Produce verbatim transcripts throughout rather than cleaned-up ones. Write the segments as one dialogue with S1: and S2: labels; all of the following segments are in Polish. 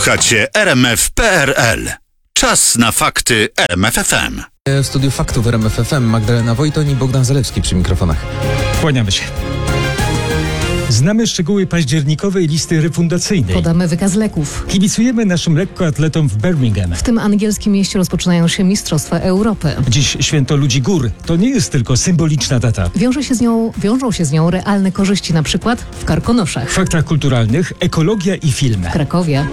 S1: Słuchacie R M F kropka P R L. Czas na fakty R M F F M.
S2: W studiu faktów R M F F M Magdalena Wojtoń i Bogdan Zalewski przy mikrofonach.
S3: Kłaniamy się. Znamy szczegóły październikowej listy refundacyjnej.
S4: Podamy wykaz leków.
S3: Kibicujemy naszym lekkoatletom w Birmingham.
S4: W tym angielskim mieście rozpoczynają się Mistrzostwa Europy.
S3: Dziś święto ludzi gór. To nie jest tylko symboliczna data.
S4: Wiąże się z nią, wiążą się z nią realne korzyści, na przykład w Karkonoszach.
S3: W faktach kulturalnych ekologia i film.
S4: W Krakowie.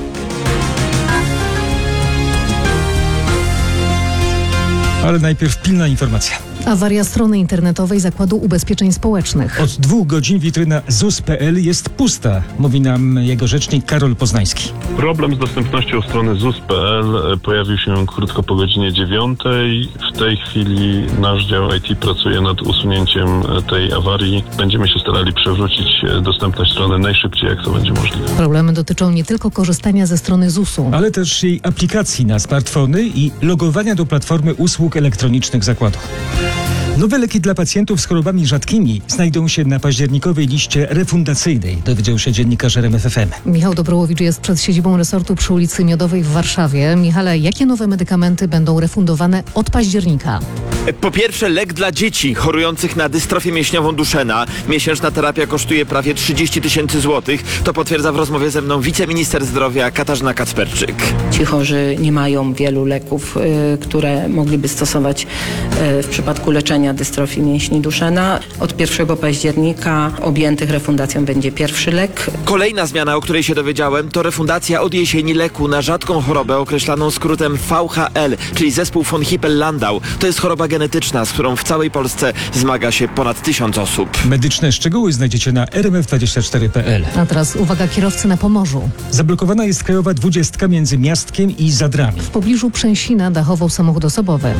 S3: Ale najpierw pilna informacja.
S4: Awaria strony internetowej Zakładu Ubezpieczeń Społecznych.
S3: Od dwóch godzin witryna Z U S kropka P L jest pusta, mówi nam jego rzecznik Karol Poznański.
S5: Problem z dostępnością strony Z U S kropka P L pojawił się krótko po godzinie dziewiątej. W tej chwili nasz dział I T pracuje nad usunięciem tej awarii. Będziemy się starali przywrócić dostępność strony najszybciej, jak to będzie możliwe.
S4: Problemy dotyczą nie tylko korzystania ze strony Z U S u,
S3: ale też jej aplikacji na smartfony i logowania do platformy usług elektronicznych zakładu. Nowe leki dla pacjentów z chorobami rzadkimi znajdą się na październikowej liście refundacyjnej, dowiedział się dziennikarz R M F F M.
S4: Michał Dobrołowicz jest przed siedzibą resortu przy ulicy Miodowej w Warszawie. Michale, jakie nowe medykamenty będą refundowane od października?
S6: Po pierwsze, lek dla dzieci chorujących na dystrofię mięśniową Duchenne. Miesięczna terapia kosztuje prawie trzydzieści tysięcy złotych. To potwierdza w rozmowie ze mną wiceminister zdrowia Katarzyna Kacperczyk.
S7: Ci chorzy nie mają wielu leków, y, które mogliby stosować y, w przypadku leczenia dystrofii mięśni Duchenne. Od pierwszego października objętych refundacją będzie pierwszy lek.
S6: Kolejna zmiana, o której się dowiedziałem, to refundacja od jesieni leku na rzadką chorobę określaną skrótem V H L, czyli zespół von Hippel-Lindau. To jest choroba genetyczna, z którą w całej Polsce zmaga się ponad tysiąc osób.
S3: Medyczne szczegóły znajdziecie na R M F dwadzieścia cztery kropka P L.
S4: A teraz uwaga, kierowcy na Pomorzu.
S3: Zablokowana jest krajowa dwudziestka między Miastkiem i Zadrami.
S4: W pobliżu Przęsina dachował samochód osobowy.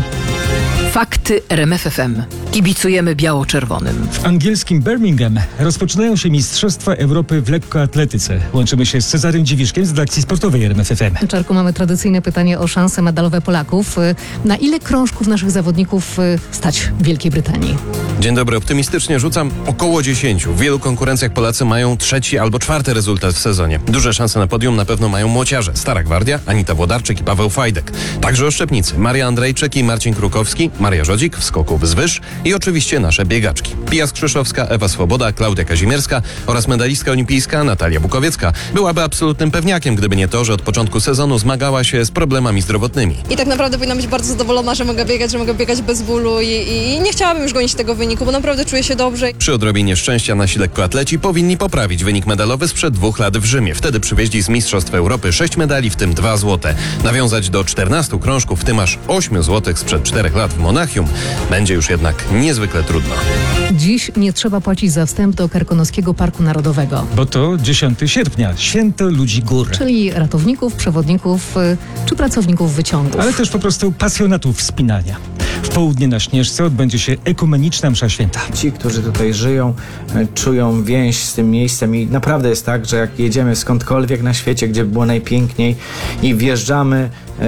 S8: Fakty R M F F M. Kibicujemy biało-czerwonym.
S3: W angielskim Birmingham rozpoczynają się Mistrzostwa Europy w lekkoatletyce. Łączymy się z Cezarym Dziwiszkiem z redakcji sportowej R M F F M.
S4: Czarku, mamy tradycyjne pytanie o szanse medalowe Polaków. Na ile krążków naszych zawodników stać w Wielkiej Brytanii?
S9: Dzień dobry, optymistycznie rzucam około dziesięciu. W wielu konkurencjach Polacy mają trzeci albo czwarty rezultat w sezonie. Duże szanse na podium na pewno mają młociarze. Stara Gwardia, Anita Włodarczyk i Paweł Fajdek. Także oszczepnicy Maria Andrejczyk i Marcin Krukowski, Maria Żodzik w skoku wzwyż i oczywiście nasze biegaczki. Pia Skrzyszowska, Ewa Swoboda, Klaudia Kazimierska oraz medalistka olimpijska Natalia Bukowiecka byłaby absolutnym pewniakiem, gdyby nie to, że od początku sezonu zmagała się z problemami zdrowotnymi.
S10: I tak naprawdę powinna być bardzo zadowolona, że mogę biegać, że mogę biegać bez bólu i, i, i nie chciałabym już gonić tego wyniku, bo naprawdę czuję się dobrze.
S9: Przy odrobinie szczęścia nasi lekkoatleci powinni poprawić wynik medalowy sprzed dwóch lat w Rzymie. Wtedy przywieźli z Mistrzostw Europy sześć medali, w tym dwa złote. Nawiązać do czternastu krążków, w tym aż ośmiu złotych sprzed czterech lat w Monachium, będzie już jednak niezwykle trudno.
S4: Dziś nie trzeba płacić za wstęp do Karkonoskiego Parku Narodowego.
S3: Bo to dziesiątego sierpnia, święto ludzi gór.
S4: Czyli ratowników, przewodników y, czy pracowników wyciągów.
S3: Ale też po prostu pasjonatów wspinania. W południe na Śnieżce odbędzie się ekumeniczna msza święta.
S11: Ci, którzy tutaj żyją, czują więź z tym miejscem i naprawdę jest tak, że jak jedziemy skądkolwiek na świecie, gdzie było najpiękniej i wjeżdżamy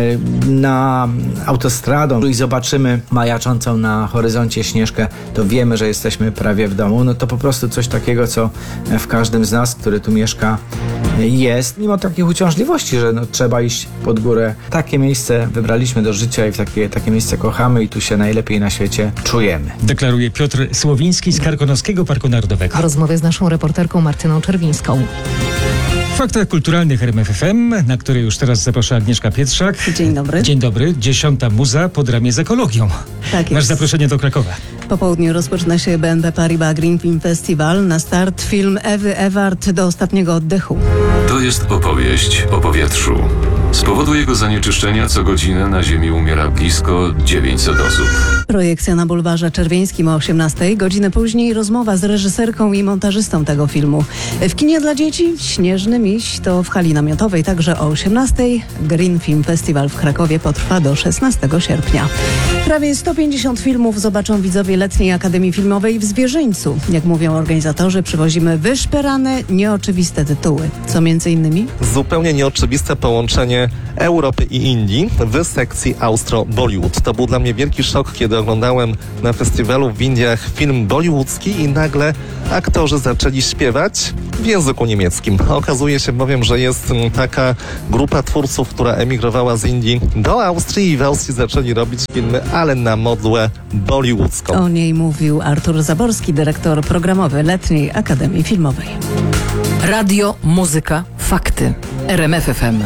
S11: na autostradą i zobaczymy majaczącą na horyzoncie Śnieżkę, to wiemy, że jesteśmy prawie w domu. No to po prostu coś takiego, co w każdym z nas, który tu mieszka, jest. Mimo takich uciążliwości, że no, trzeba iść pod górę. Takie miejsce wybraliśmy do życia i w takie, takie miejsce kochamy i tu się najlepiej na świecie czujemy.
S3: Deklaruje Piotr Słowiński z Karkonoskiego Parku Narodowego.
S4: W rozmowie z naszą reporterką Martyną Czerwińską.
S3: W faktach kulturalnych R M F F M, na które już teraz zaprasza Agnieszka Pietrzak.
S12: Dzień dobry.
S3: Dzień dobry. Dziesiąta muza pod ramię z ekologią.
S12: Tak jest.
S3: Masz zaproszenie do Krakowa.
S12: Po południu rozpoczyna się B N P Paribas Green Film Festival. Na start film Ewy Ewart Do ostatniego oddechu.
S13: To jest opowieść o powietrzu. Z powodu jego zanieczyszczenia co godzinę na Ziemi umiera blisko dziewięćset osób.
S12: Projekcja na Bulwarze Czerwieńskim o osiemnastej. Godzinę później rozmowa z reżyserką i montażystą tego filmu. W kinie dla dzieci Śnieżny Miś to w hali namiotowej, także o osiemnastej. Green Film Festival w Krakowie potrwa do szesnastego sierpnia. Prawie sto pięćdziesiąt filmów zobaczą widzowie Letniej Akademii Filmowej w Zwierzyńcu. Jak mówią organizatorzy, przywozimy wyszperane, nieoczywiste tytuły. Co między innymi?
S14: Zupełnie nieoczywiste połączenie Europy i Indii w sekcji Austro-Bollywood. To był dla mnie wielki szok, kiedy oglądałem na festiwalu w Indiach film bollywoodzki i nagle aktorzy zaczęli śpiewać w języku niemieckim. Okazuje Okazuje się bowiem, że jest taka grupa twórców, która emigrowała z Indii do Austrii i w Austrii zaczęli robić filmy, ale na modłę bollywoodzką.
S12: O niej mówił Artur Zaborski, dyrektor programowy Letniej Akademii Filmowej.
S8: Radio, muzyka, fakty. R M F F M.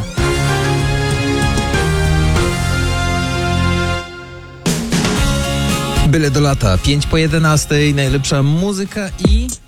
S2: Byle do lata, pięć po jedenastej, najlepsza muzyka i...